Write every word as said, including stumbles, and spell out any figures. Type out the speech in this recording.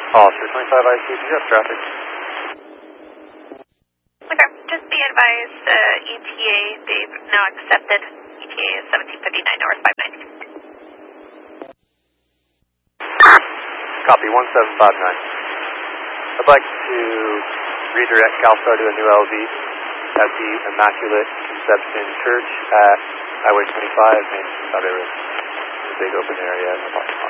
Officer twenty-five I C, do you have traffic? Okay, just be advised, uh, E T A, they've now accepted. E T A is seventeen fifty-nine north five ninety. Copy, one seven five nine. I'd like to redirect CalStar to a new L V at the Immaculate Conception Church at Highway twenty-five, Main South River. Big open area in the parking lot.